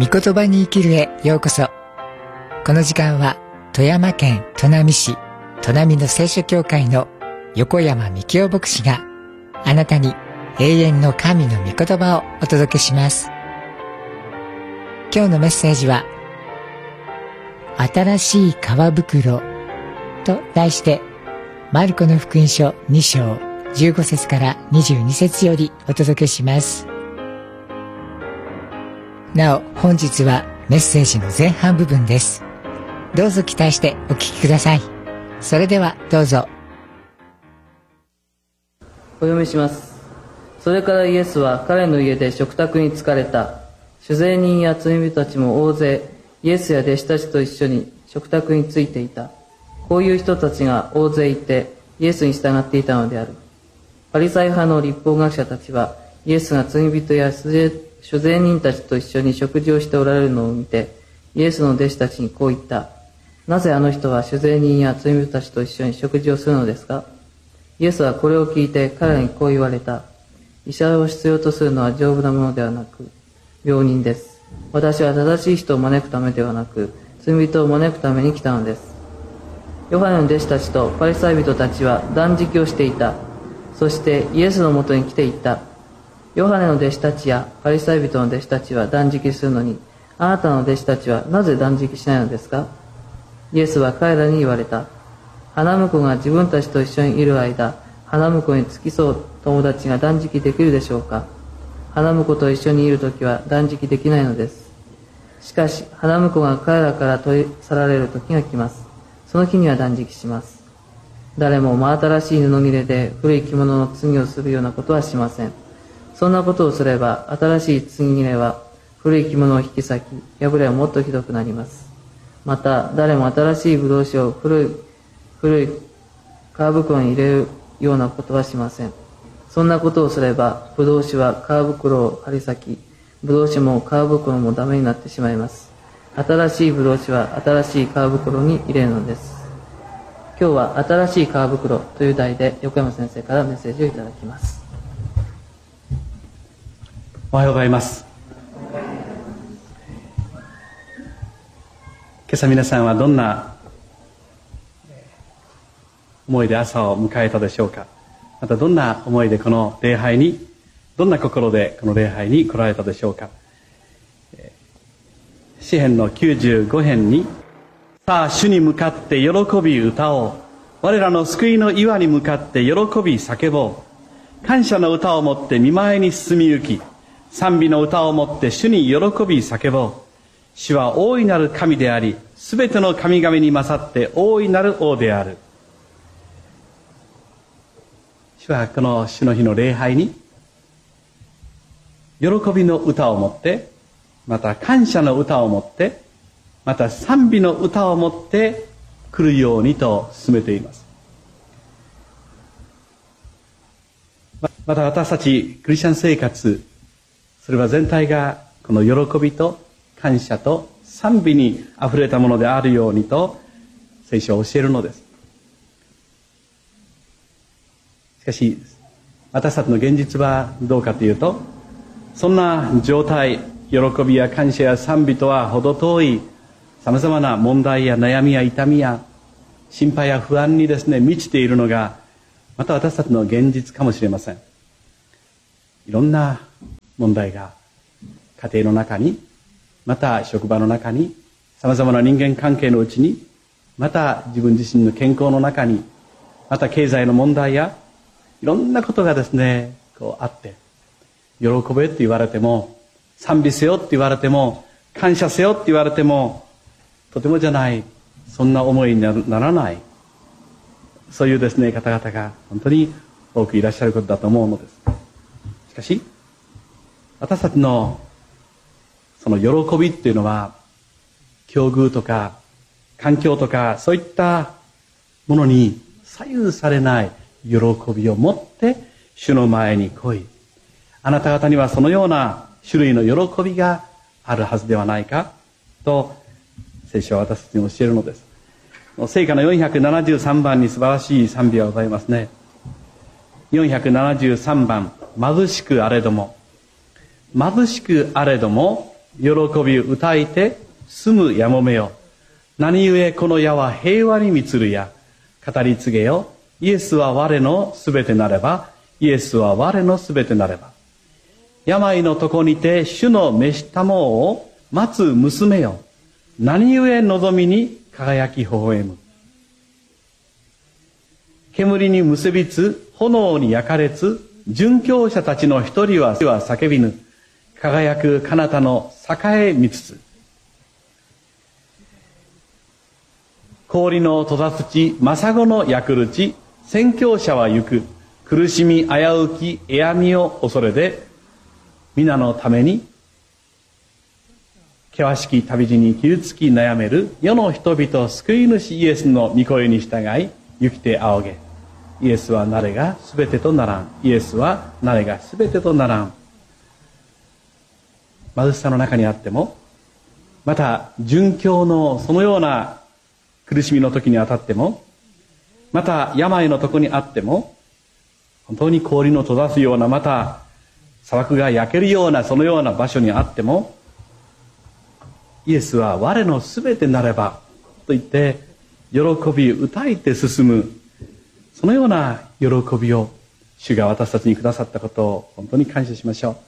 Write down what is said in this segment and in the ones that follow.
御言葉に生きるへようこそ。この時間は富山県砺波市砺波の聖書教会の横山幹夫牧師があなたに永遠の神の御言葉をお届けします。今日のメッセージは新しい皮袋と題してマルコの福音書2章15節から22節よりお届けします。なお本日はメッセージの前半部分です。どうぞ期待してお聞きください。それではどうぞ。 お読みします。それからイエスは彼の家で食卓に疲れた。主税人や罪人たちも大勢イエスや弟子たちと一緒に食卓についていた。こういう人たちが大勢いてイエスに従っていたのである。パリサイ派の律法学者たちはイエスが罪人や主税人たちと一緒に食事をしておられるのを見て、イエスの弟子たちにこう言った。なぜあの人は主税人や罪人たちと一緒に食事をするのですか？イエスはこれを聞いて彼らにこう言われた。医者を必要とするのは丈夫なものではなく、病人です。私は正しい人を招くためではなく、罪人を招くために来たのです。ヨハネの弟子たちとパリサイ人たちは断食をしていた。そしてイエスのもとに来ていった。ヨハネの弟子たちやパリサイ人の弟子たちは断食するのに、あなたの弟子たちはなぜ断食しないのですか？イエスは彼らに言われた。花婿が自分たちと一緒にいる間、花婿に付き添う友達が断食できるでしょうか？花婿と一緒にいるときは断食できないのです。しかし花婿が彼らから取り去られる時が来ます。その日には断食します。誰も真新しい布切れで古い着物の継ぎをするようなことはしません。そんなことをすれば新しい継ぎ切れは古い着物を引き裂き、破れはもっとひどくなります。また誰も新しいブドウ酒を古い皮袋に入れるようなことはしません。そんなことをすればブドウ酒は皮袋を張り裂き、ブドウ酒も皮袋もダメになってしまいます。新しいブドウ酒は新しい皮袋に入れるのです。今日は新しい皮袋という題で横山先生からメッセージをいただきます。 おはようございます。今朝皆さんはどんな思いで朝を迎えたでしょうか。またどんな思いでこの礼拝に、どんな心でこの礼拝に来られたでしょうか。詩編の95編に、さあ主に向かって喜び歌おう。我らの救いの岩に向かって喜び叫ぼう。感謝の歌をもって御前に進み行き、賛美の歌をもって主に喜び叫ぼう。主は大いなる神であり、すべての神々に勝って大いなる王である。主はこの主の日の礼拝に、喜びの歌をもって、また感謝の歌をもって、また賛美の歌をもって来るようにと進めています。また私たちクリスチャン生活、それは全体がこの喜びと感謝と賛美にあふれたものであるようにと聖書は教えるのです。しかし私たちの現実はどうかというと、そんな状態、喜びや感謝や賛美とは程遠いさまざまな問題や悩みや痛みや心配や不安にですね、満ちているのがまた私たちの現実かもしれません。いろんな問題が家庭の中に、また職場の中に、さまざまな人間関係のうちに、また自分自身の健康の中に、また経済の問題やいろんなことがですね、こうあって、喜べって言われても、賛美せよって言われても、感謝せよって言われても、とてもじゃない、そんな思いにならない、そういうですね、方々が本当に多くいらっしゃることだと思うのです。しかし私たちのその喜びっていうのは、境遇とか環境とかそういったものに左右されない喜びを持って主の前に来い。あなた方にはそのような種類の喜びがあるはずではないかと聖書は私たちに教えるのです。聖歌の473番に素晴らしい賛美がございますね。473番、貧しくあれども、貧しくあれども喜び歌いて住むやもめよ。何故この矢は平和に満つるや。語り継げよ。イエスは我のすべてなれば。イエスは我のすべてなれば。病のとこにて主の召したもを待つ娘よ。何故望みに輝き微笑む。煙に結びつ、炎に焼かれつ、殉教者たちの一人は叫びぬ。輝く彼方の栄見つつ。氷の閉ざす地、真子の焼くる地、宣教者は行く。苦しみ、危うき、えやみを恐れで、皆のために、険しき旅路に傷つき悩める世の人々救い主イエスの御声に従い、行きて仰げ。イエスはなれがすべてとならん。イエスはなれがすべてとならん。貧しさの中にあっても、また殉教のそのような苦しみの時にあたっても、また病のとこにあっても、本当に氷の閉ざすような、また砂漠が焼けるようなそのような場所にあっても、イエスは我のすべてなればと言って喜び歌いて進む、そのような喜びを主が私たちにくださったことを本当に感謝しましょ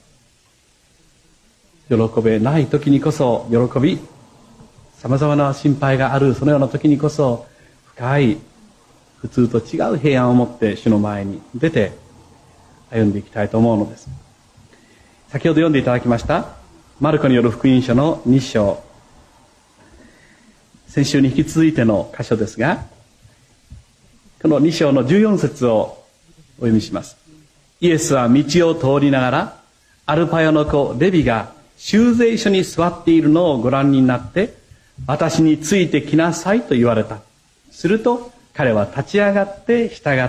う。喜べない時にこそ喜び、さまざまな心配があるそのような時にこそ深い普通と違う平安を持って主の前に出て歩んでいきたいと思うのです。先ほど読んでいただきましたマルコによる福音書の2章、先週に引き続いての箇所ですが、この2章の14節をお読みします。イエスは道を通りながら、アルパヨの子レビが修税所に座っているのをご覧になって、私についてきなさいと言われた。すると彼は立ち上がって従った。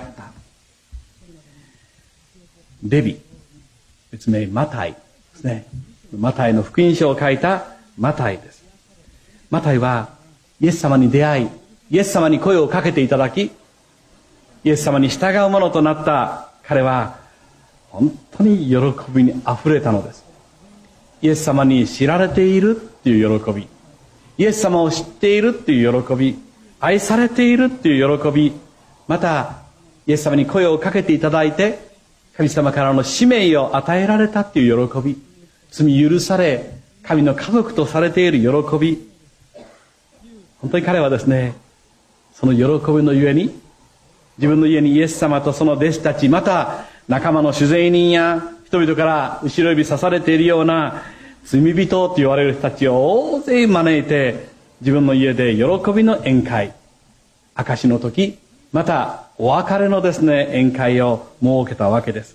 レビ、別名マタイですね。マタイの福音書を書いたマタイです。マタイはイエス様に出会い、イエス様に声をかけていただき、イエス様に従うものとなった彼は本当に喜びにあふれたのです。イエス様に知られているっていう喜び、イエス様を知っているっていう喜び、愛されているっていう喜び、またイエス様に声をかけていただいて神様からの使命を与えられたっていう喜び、罪許され神の家族とされている喜び、本当に彼はですね、その喜びのゆえに自分の家にイエス様とその弟子たち、また仲間の主税人や人々から後ろ指さされているような罪人と言われる人たちを大勢招いて、自分の家で喜びの宴会、証の時、またお別れのですね宴会を設けたわけです。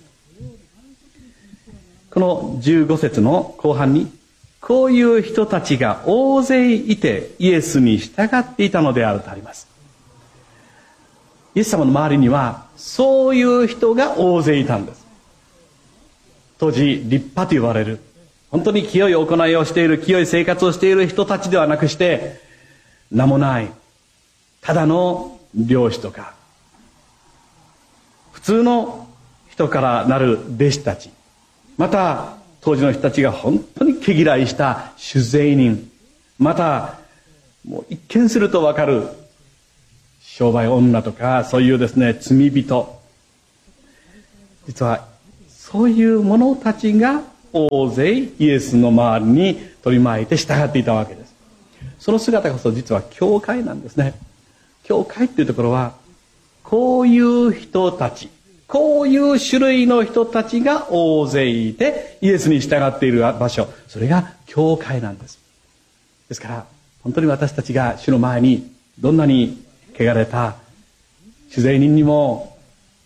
この15節の後半に、こういう人たちが大勢いてイエスに従っていたのであるとあります。イエス様の周りにはそういう人が大勢いたんです。当時立派と言われる、本当に清い行いをしている、清い生活をしている人たちではなくして、名もないただの漁師とか普通の人からなる弟子たち、また当時の人たちが本当に毛嫌いした主税人、またもう一見するとわかる商売女とか、そういうですね罪人、実はそういう者たちが大勢イエスの周りに取り巻いて従っていたわけです。その姿こそ実は教会なんですね。教会っていうところはこういう人たち、こういう種類の人たちが大勢いてイエスに従っている場所、それが教会なんです。ですから本当に私たちが主の前にどんなに汚れた主税人にも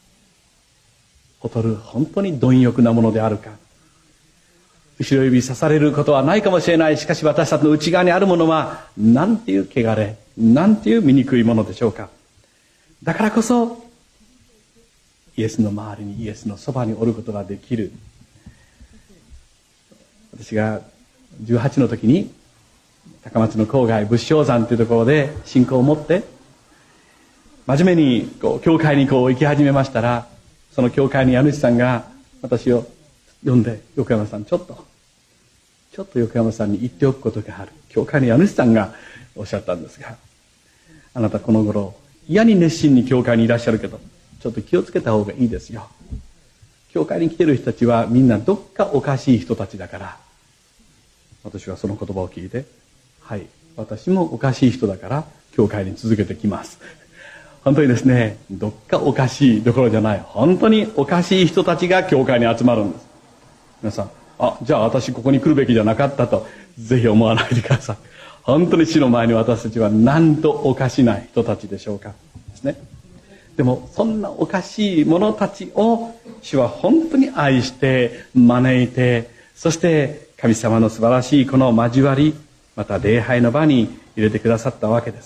劣る本当に貪欲なものであるか、後ろ指さされることはないかもしれない。しかし私たちの内側にあるものはなんていう汚れ、なんていう醜いものでしょうか。だからこそイエスの周りに、イエスのそばにおることができる。私が18の時に高松の郊外仏生山というところで信仰を持って真面目に教会に行き始めましたら、その教会に家主さんが私を呼んで、横山さんちょっちょっと横山さんに言っておくことがある。教会の家主さんがおっしゃったんですが、あなたこの頃嫌に熱心に教会にいらっしゃるけど、ちょっと気をつけた方がいいですよ。教会に来てる人たちはみんなどっかおかしい人たちだから。私はその言葉を聞いて、はい、私もおかしい人だから教会に続けてきます。本当にですね、どっかおかしいどころじゃない、本当におかしい人たちが教会に集まるんです。皆さん、じゃあ私ここに来るべきじゃなかったとぜひ思わないでください。本当に主の前に私たちはなんとおかしな人たちでしょうかですね。でもそんなおかしい者たちを主は本当に愛して招いて、そして神様の素晴らしいこの交わり、また礼拝の場に入れてくださったわけです。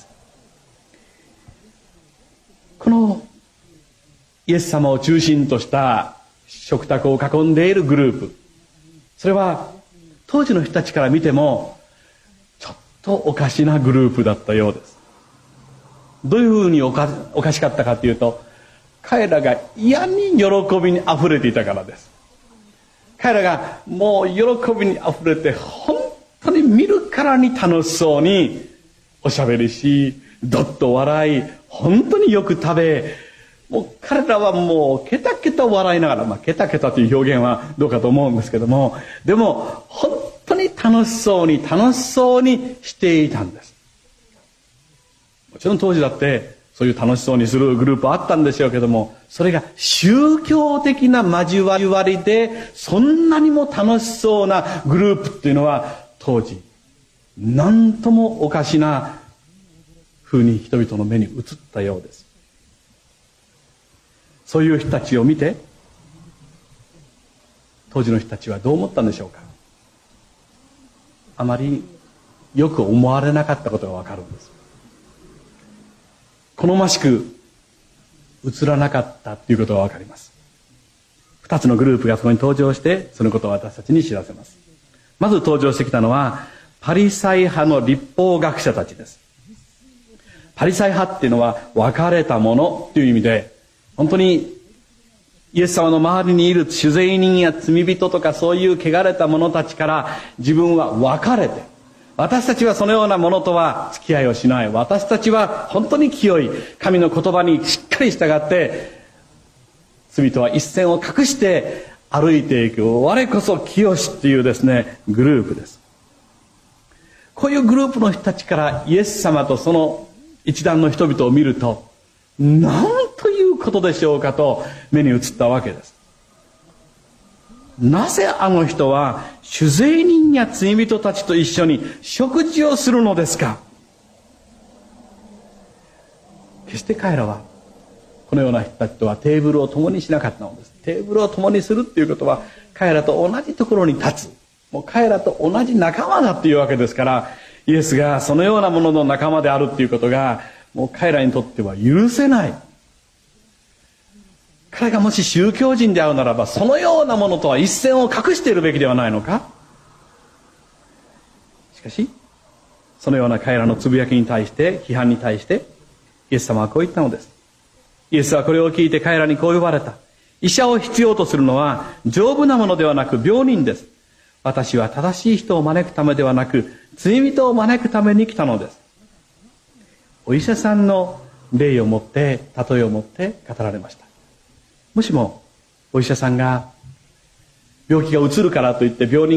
このイエス様を中心とした食卓を囲んでいるグループ、それは当時の人たちから見てもちょっとおかしなグループだったようです。どういうふうにおかしかったかというと、彼らが嫌に喜びにあふれていたからです。彼らがもう喜びにあふれて、本当に見るからに楽しそうにおしゃべりし、どっと笑い、本当によく食べ、もう彼らはもうケタケタ笑いながら、ケタケタという表現はどうかと思うんですけども、でも本当に楽しそうにしていたんです。もちろん当時だってそういう楽しそうにするグループはあったんでしょうけども、それが宗教的な交わりでそんなにも楽しそうなグループっていうのは当時何ともおかしな風に人々の目に映ったようです。そういう人たちを見て当時の人たちはどう思ったんでしょうか。あまりよく思われなかったことがわかるんです。好ましく映らなかったということがわかります。2つのグループがそこに登場してそのことを私たちに知らせます。まず登場してきたのはパリサイ派の律法学者たちです。パリサイ派っていうのは分かれた者という意味で、本当にイエス様の周りにいる主税人や罪人とかそういう汚れた者たちから自分は分かれて、私たちはそのようなものとは付き合いをしない。私たちは本当に清い。神の言葉にしっかり従って、罪とは一線を画して歩いていく。我こそ清しっていうですね、グループです。こういうグループの人たちからイエス様とその一団の人々を見ると、なんということでしょうかと目に映ったわけです。なぜあの人は主税人や罪人たちと一緒に食事をするのですか。決して彼らはこのような人たちとはテーブルを共にしなかったのです。テーブルを共にするっていうことは彼らと同じところに立つ、もう彼らと同じ仲間だっていうわけですから、イエスがそのようなものの仲間であるっていうことがもう彼らにとっては許せない。彼がもし宗教人であるならば、そのようなものとは一線を画しているべきではないのか。しかしそのような彼らのつぶやきに対して、批判に対してイエス様はこう言ったのです。イエスはこれを聞いて彼らにこう呼ばれた。医者を必要とするのは丈夫なものではなく病人です。私は正しい人を招くためではなく罪人を招くために来たのです。お医者さんの例をもって例えをもって語られました。もしもお医者さんが病気がうつるからといって病人